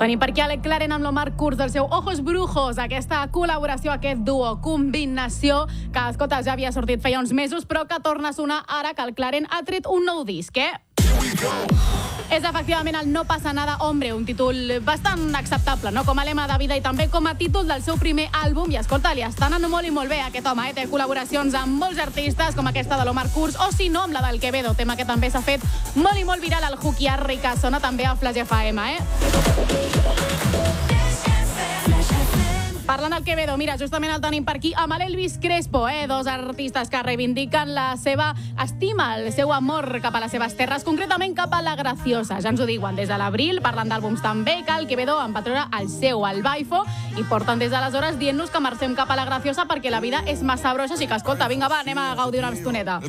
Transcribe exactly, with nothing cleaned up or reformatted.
Tenim per aquí Alec Claren amb l'Omar Kurz del seu Ojos Brujos, aquesta col·laboració, aquest duo, combinació, que, escolta, ja havia sortit feia uns mesos, però que torna a sonar ara que el Claren ha tret un nou disc, eh? És efectivament el No pasa nada, hombre, un títol bastant acceptable, no? Com a lema de vida i també com a títol del seu primer àlbum. I escolta, li està anant molt i molt bé aquest home, eh? Té col·laboracions amb molts artistes, com aquesta de l'Omar Kurz, o si no, amb la del Quevedo, tema que també s'ha fet molt i molt viral al Hook i Harry, que sona també a Flash F M, eh? Parlant del Quevedo, mira, justament el tenim per aquí amb l'Elvis Crespo, eh? Dos artistes que reivindiquen la seva estima, el seu amor cap a les seves terres, concretament cap a la Graciosa. Ja ens ho diuen des de l'abril, parlant d'àlbums també, que el Quevedo en va treure el seu, el Baifo, i porten des d'aleshores dient-nos que marxem cap a la Graciosa perquè la vida és massa broxa, així que, escolta, vinga, va, anem a gaudir una estoneta.